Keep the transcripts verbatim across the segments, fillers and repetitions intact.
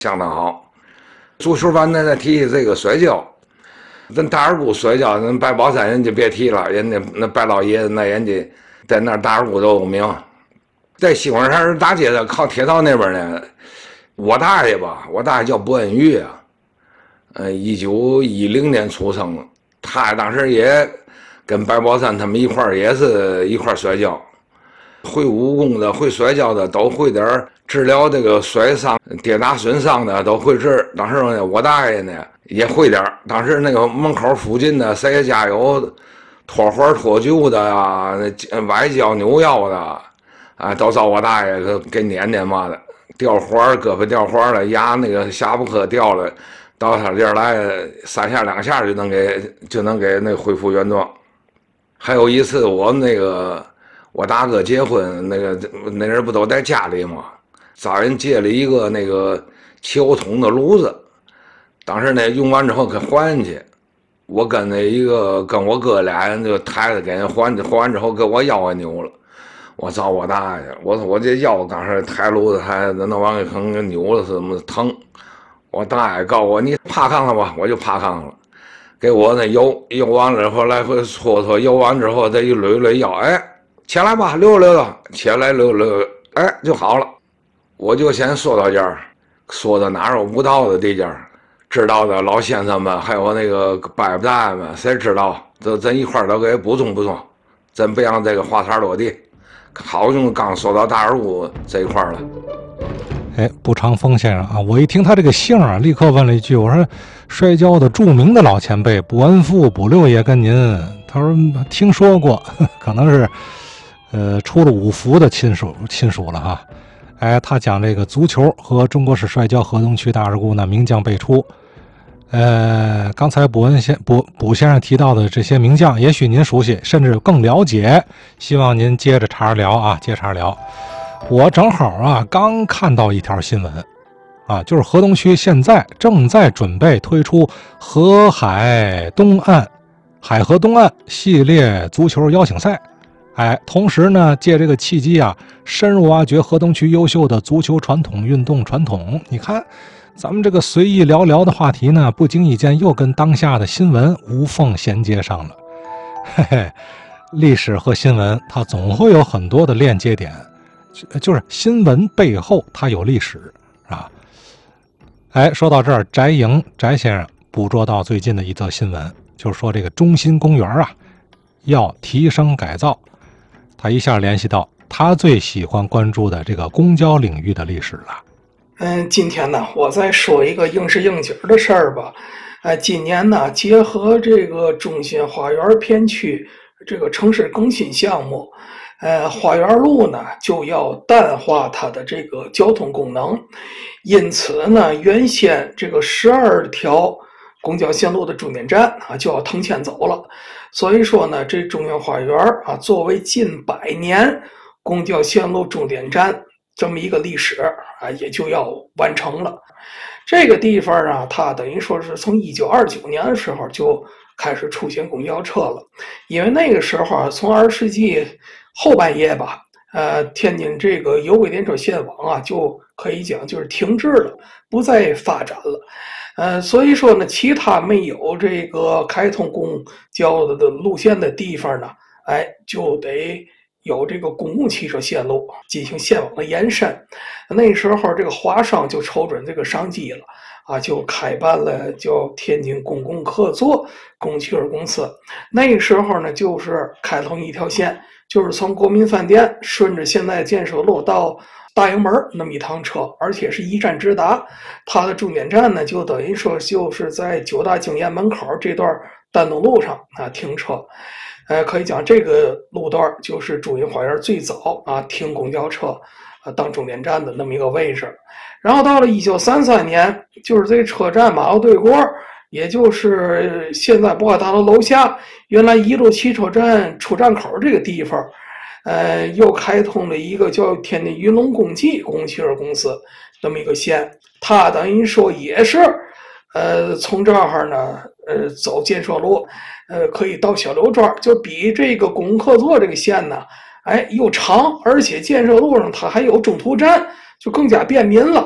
相当好。足球咱再提起这个摔跤，咱大二姑摔跤，咱白宝山人就别提了，人家那白老爷子那人家在那大二姑都有名。在西关山大街的靠铁道那边呢，我大爷吧，我大爷叫伯恩玉啊，呃，一九一零年出生的，他当时也跟白宝山他们一块儿也是一块儿摔跤，会武功的、会摔跤的都会点儿，治疗这个摔伤、跌打损伤的都会治。当时呢，我大爷呢也会点儿。当时那个门口附近的谁家有脱环脱臼的啊、崴脚扭腰的啊，都找我大爷给给撵撵嘛的。掉环、胳膊掉环了，牙那个下巴颏掉了，到他这儿来三下两下就能给就能给那恢复原状。还有一次我那个。我大哥结婚，那个那人不都在家里吗？找人借了一个那个汽油桶的炉子，当时呢用完之后给还去。我跟那一个跟我哥俩人就抬着给人还，还完之后给我腰给扭了。我找我大爷，我说我这腰当时抬炉子抬那玩意儿可能扭了是怎么疼？我大爷告诉我你趴炕了吧，我就趴炕了，给我那油油完了之后来回搓搓，油完之后再一捋捋腰，哎。起来吧，溜溜溜，起来溜溜，哎，就好了。我就先说到这儿，说到哪有不到的地界儿，知道的老先生们，还有那个伯伯大爷们，谁知道？这咱一块儿都给补充补充，真不让这个话茬落地。好像刚说到大二姑这一块了。 哎，步长风先生啊，我一听他这个姓啊，立刻问了一句，我说摔跤的著名的老前辈卜恩富卜六爷跟您，他说听说过，可能是。呃，出了五福的亲属亲属了哈，哎，他讲这个足球和中国式摔跤河东区大二姑呢名将辈出。呃，刚才卜恩先卜卜先生提到的这些名将，也许您熟悉，甚至更了解。希望您接着茬聊啊，接茬聊。我正好啊，刚看到一条新闻，啊，就是河东区现在正在准备推出河海东岸、海河东岸系列足球邀请赛。哎，同时呢，借这个契机啊，深入挖掘河东区优秀的足球传统运动传统。你看，咱们这个随意聊聊的话题呢，不经意间又跟当下的新闻无缝衔接上了。嘿嘿，历史和新闻它总会有很多的链接点，就是新闻背后它有历史啊。哎，说到这儿，翟莹翟先生捕捉到最近的一则新闻，就是说这个中心公园啊要提升改造。他一下联系到他最喜欢关注的这个公交领域的历史了。 嗯，今天呢，我再说一个应时应景的事儿吧。呃，今年呢，结合这个中心花园片区这个城市更新项目，呃，花园路呢就要淡化它的这个交通功能，因此呢，原先这个十二条公交线路的终点站啊就要腾迁走了。所以说呢，这中心花园啊，作为近百年公交线路终点站这么一个历史啊，也就要完成了。这个地方啊，它等于说是从一九二九年的时候就开始出现公交车了，因为那个时候啊，从二十世纪后半叶吧，呃，天津这个有轨电车线网啊，就可以讲就是停滞了，不再发展了。呃，所以说呢，其他没有这个开通公交的路线的地方呢，哎，就得有这个公共汽车线路进行线网的延伸。那时候这个华商就瞅准这个商机了啊，就开办了叫天津公共客座公共汽车公司。那个时候呢，就是开通一条线，就是从国民饭店顺着现在建设路到大营门那么一趟车，而且是一站直达。它的终点站呢，就等于说就是在九大经验门口这段丹东路上啊停车。呃，可以讲这个路段就是中心花园最早啊停公交车啊当终点站的那么一个位置。然后到了一九三三年，就是这个车站马路对过，也就是现在博爱大楼楼下原来一路汽车站出站口这个地方。呃，又开通了一个叫天津云龙公汽公共汽车公司这么一个线，它等于说也是，呃，从这儿呢，呃，走建设路，呃，可以到小刘庄，就比这个公共客座这个线呢，哎，又长，而且建设路上它还有中途站，就更加便民了。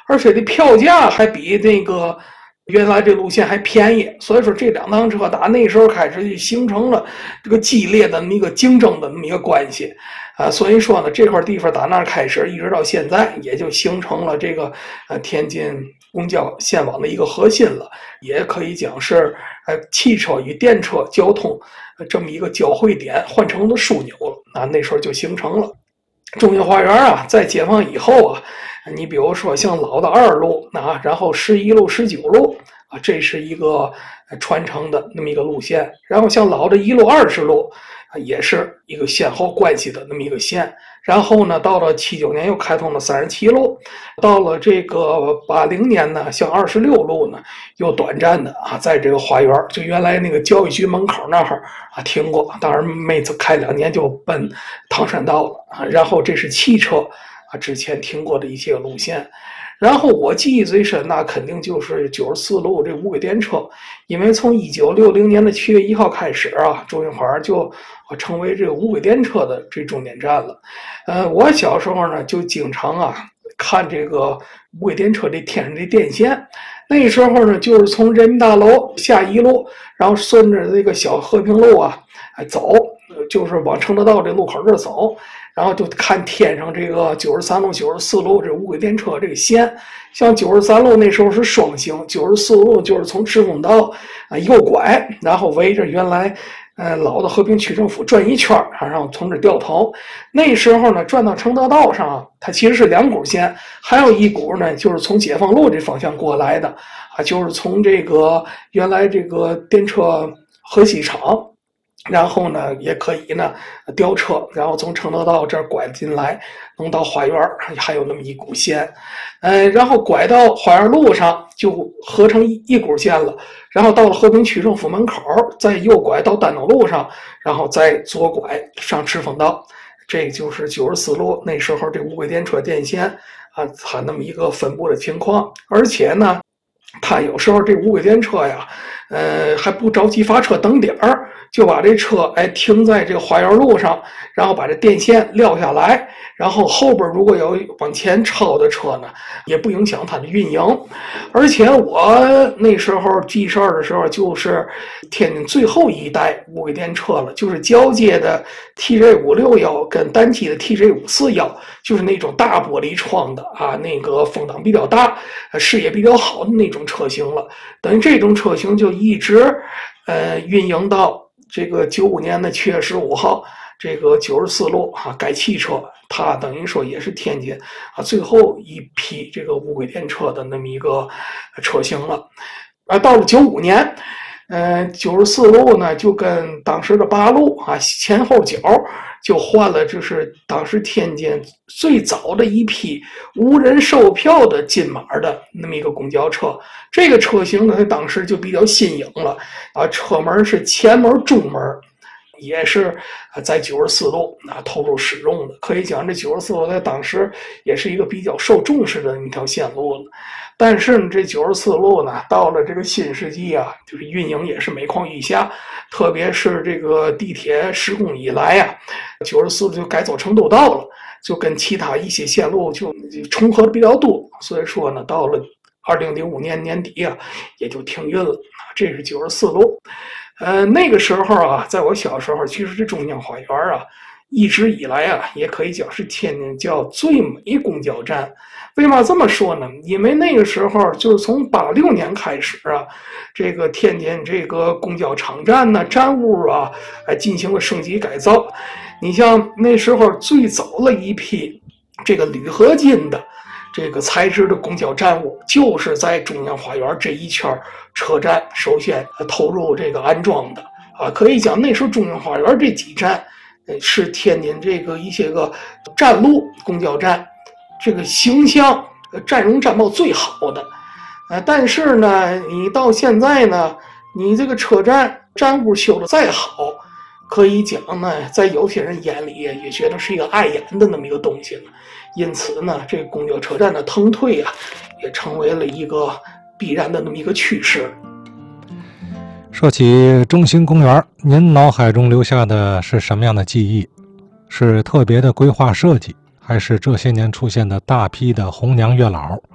而且这票价还比那个原来这路线还便宜，所以说这两趟车打那时候开始就形成了这个激烈的那么一个竞争的那么一个关系啊，所以说呢，这块地方打那儿开始一直到现在，也就形成了这个呃天津公交线网的一个核心了，也可以讲是呃汽车与电车交通这么一个交汇点，换成了枢纽了啊，那时候就形成了。中兴花园啊，在解放以后啊，你比如说像老的二路啊，然后十一路、十九路啊，这是一个传承的那么一个路线。然后像老的一路、二十路啊，也是一个先后关系的那么一个线。然后呢，到了七九年又开通了三十七路，到了这个八零年呢，像二十六路呢，又短暂的啊，在这个花园，就原来那个教育局门口那儿啊停过，当然没开两年就奔唐山道了啊。然后这是汽车啊之前停过的一些路线。然后我记忆最深，那肯定就是九十四路这无轨电车，因为从一九六零年的七月一号开始啊，中兴花园就成为这个无轨电车的这终点站了。呃，我小时候呢就经常啊看这个无轨电车这天上的电线，那时候呢就是从人民大楼下一路，然后顺着这个小和平路啊走，就是往承德道这路口这走。然后就看天上这个九十三路、九十四路这无轨电车这个线，像九十三路那时候是双行，九十四路就是从赤峰道啊右拐，然后围着原来呃老的和平区政府转一圈，然后从这掉头。那时候呢，转到承德道上，它其实是两股线，还有一股呢就是从解放路这方向过来的啊，就是从这个原来这个电车河西厂。然后呢，也可以呢调车，然后从承德道这儿拐进来，能到花园，还有那么一股线，呃，然后拐到花园路上就合成一一股线了。然后到了和平区政府门口，再右拐到丹东路上，然后再左拐上赤峰道。这就是九十四路那时候这无轨电车电线啊，它那么一个分布的情况。而且呢，它有时候这无轨电车呀，呃，还不着急发车等点儿，就把这车哎停在这个花园路上，然后把这电线撂下来，然后后边如果有往前超的车呢，也不影响它的运营。而且我那时候记事儿的时候，就是天津最后一代无轨电车了，就是交接的 T J 五六一跟单机的 T J 五四一，就是那种大玻璃窗的啊，那个风挡比较大，视野比较好的那种车型了。等于这种车型就一直呃运营到这个九五年的七月十五号，这个九十四路啊改汽车，它等于说也是天津啊最后一批这个无轨电车的那么一个车型了。啊，到了九五年，呃，九十四路呢就跟当时的八路啊前后脚就换了，就是当时天津最早的一批无人售票的金码的那么一个公交车。这个车型呢，当时就比较新颖了啊，车门是前门中门，也是在九十四路啊投入使用的。可以讲，这九十四路在当时也是一个比较受重视的一条线路了。但是呢，这九十四路呢，到了这个新世纪啊，就是运营也是每况愈下。特别是这个地铁施工以来啊，九十四路就改走成都道了，就跟其他一些线路就重合的比较多。所以说呢，到了二零零五年年底啊，也就停运了。这是九十四路。呃，那个时候啊，在我小时候，其实这中兴花园啊，一直以来啊，也可以讲是天津叫最美公交站。为嘛这么说呢？因为那个时候就是从八六年开始啊，这个天津这个公交场站呢、站务啊，哎进行了升级改造。你像那时候最早了一批这个铝合金的这个材质的公交站务，就是在中兴花园这一圈车站首先投入这个安装的啊。可以讲那时候中兴花园这几站，呃，是天津这个一些个站路公交站这个形象、站容、站貌最好的。呃，但是呢，你到现在呢，你这个车站站务修的再好，可以讲呢，在有些人眼里也觉得是一个碍眼的那么一个东西了。因此呢，这个公交车站的腾退啊，也成为了一个必然的那么一个趋势。 说起中兴公园，您脑海中留下的是什么样的记忆？是特别的规划设计，还是这些年出现的大批的红娘月老？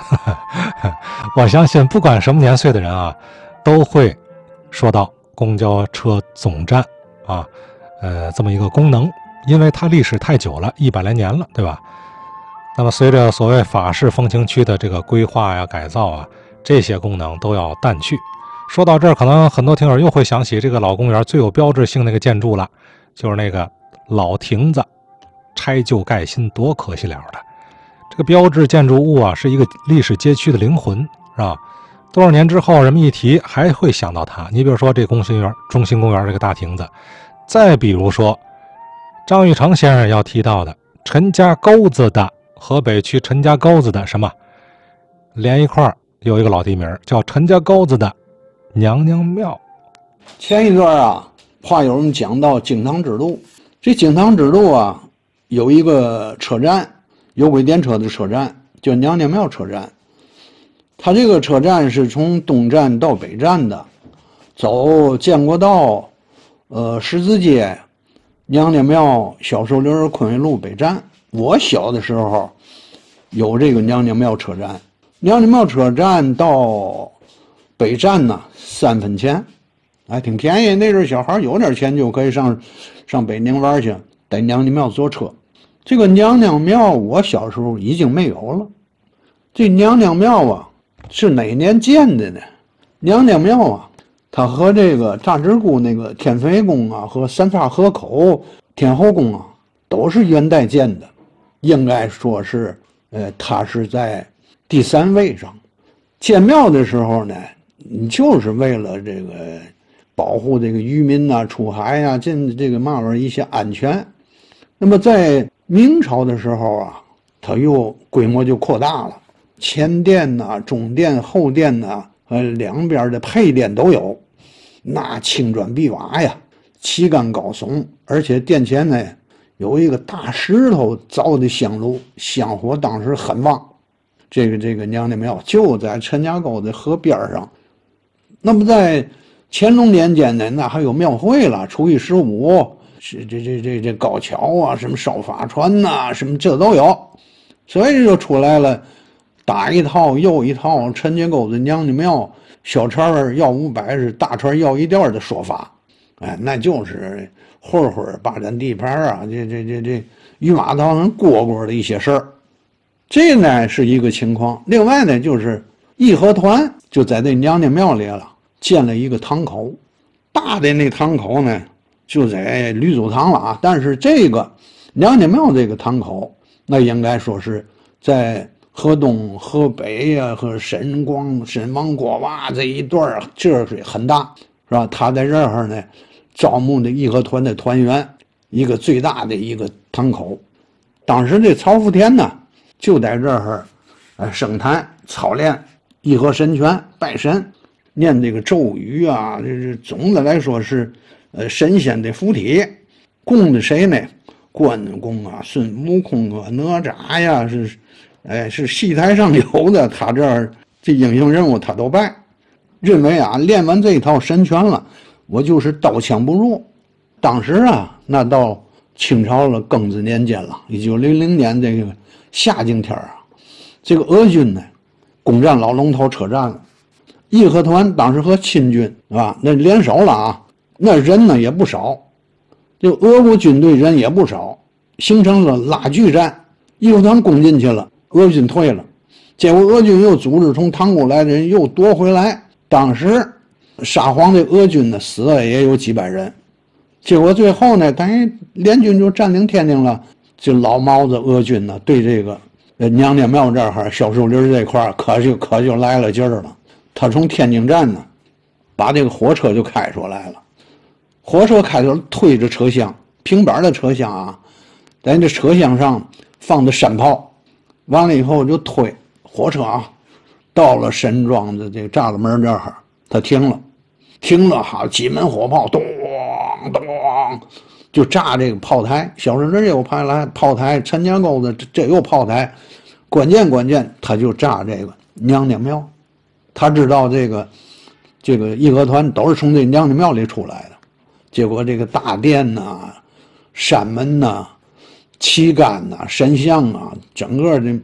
我相信不管什么年岁的人啊，都会说到公交车总站啊，呃，这么一个功能，因为它历史太久了，一百来年了，对吧？那么随着所谓法式风情区的这个规划呀、改造啊，这些功能都要淡去。说到这儿，可能很多听友又会想起这个老公园最有标志性那个建筑了，就是那个老亭子，拆旧盖新，多可惜了的。这个标志建筑物啊，是一个历史街区的灵魂，是吧？多少年之后，人们一提还会想到它。你比如说这中心园、中心公园这个大亭子，再比如说张玉成先生要提到的陈家沟子的河北区陈家沟子的什么，连一块有一个老地名叫陈家沟子的娘娘庙。 前一段啊，话有人讲到京唐支路，这京唐支路啊，有一个车站，有轨电车的车站，叫娘娘庙车站。它这个车站是从东站到北站的，走建国道、呃十字街、娘娘庙、小树林、昆威路北站。我小的时候有这个娘娘庙车站，娘娘庙车站到北站呢三分钱，还挺便宜。那阵小孩有点钱就可以上上北宁玩去，在娘娘庙坐车。这个娘娘庙我小时候已经没有了。这娘娘庙啊是哪年建的呢？娘娘庙啊，它和这个大直沽那个天肥宫啊，和三岔河口天后宫啊，都是元代建的。应该说是，呃，它是在第三位上。建庙的时候呢，你就是为了这个保护这个渔民呐、出海呀、进这个嘛玩意儿一些安全。那么在明朝的时候啊，它又规模就扩大了，前殿呐、中殿、后殿呐，呃，两边的配殿都有，那青砖碧瓦呀，旗杆高耸，而且殿前呢有一个大石头造的香炉，香火当时很旺。这个这个娘娘庙就在陈家沟的河边上。那么在乾隆年间呢，那还有庙会了，初一十五是这这这这高桥啊，什么烧法船呐、啊，什么这都有，所以就出来了打一套又一套陈家沟的娘娘庙，小船要五百是大船要一吊的说法。哎，那就是混混霸占地盘啊，这这这这鱼马当人蝈蝈的一些事儿。这呢是一个情况。另外呢，就是义和团就在这娘娘庙里了，建了一个堂口，大的那堂口呢就在吕祖堂了啊。但是这个娘娘庙这个堂口，那应该说是在河东、河北呀、啊、和沈光、沈王、郭娃这一段这水很大，是吧？他在这儿呢招募的义和团的团员，一个最大的一个堂口。当时这曹福田呢就在这儿呃生坛操练义和神拳，拜神，念这个咒语啊，这是总的来说是呃神仙的附体。供的谁呢？关公啊，孙悟空啊，哪吒呀，是哎是戏台上有的，他这儿这英雄人物他都拜。认为啊练完这一套神拳了，我就是刀枪不入。当时啊那到清朝了庚子年间了，一九零零年这个夏景天啊，这个俄军呢攻占老龙头车站了，义和团当时和清军啊那联手了啊，那人呢也不少，这俄国军队人也不少，形成了拉锯战。义和团攻进去了，俄军退了，结果俄军又组织从塘沽来的人又夺回来。当时沙皇的俄军呢死了也有几百人，结果最后呢等于联军就占领天津了。就老毛子俄军呢对这个娘娘庙这儿小树林这块可就可就来了劲儿了。他从天津站呢把这个火车就开出来了，火车开出推着车厢，平板的车厢啊，在这车厢上放的山炮，完了以后就推火车啊，到了沈庄的这个栅栏门这儿，他停了，停了哈，几门火炮咚咚就炸这个炮台，小树林也有炮台，炮台陈家沟的这有炮台，关键关键他就炸这个娘娘庙。他知道这个这个义和团都是从这娘娘庙里出来的，结果这个大殿呐、啊、山门呐、旗杆呐、神像啊，整个的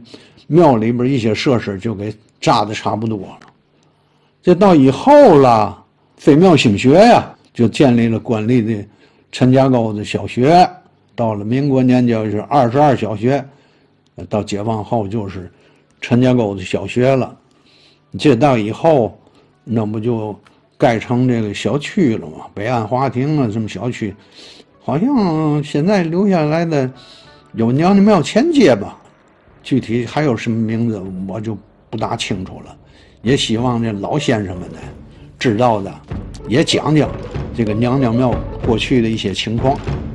庙里边一些设施就给炸的差不多了。这到以后了，废庙兴学呀，就建立了官立的陈家沟子小学。到了民国年间是二十二小学，到解放后就是陈家沟子小学了。这到以后，那不就盖成这个小区了吗？北岸华庭啊，什么小区，好像现在留下来的有娘娘庙前街吧，具体还有什么名字我就不大清楚了。也希望这老先生们呢，知道的也讲讲这个娘娘庙过去的一些情况。